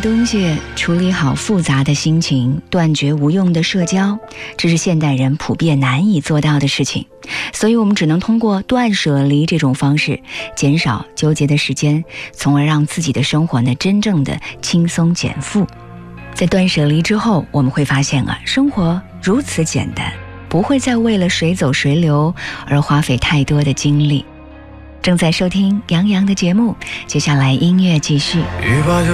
东西，处理好复杂的心情，断绝无用的社交，这是现代人普遍难以做到的事情。所以我们只能通过断舍离这种方式，减少纠结的时间，从而让自己的生活呢真正的轻松减负。在断舍离之后，我们会发现生活如此简单，不会再为了谁走谁留而花费太多的精力。正在收听杨洋的节目，接下来音乐继续。 一把酒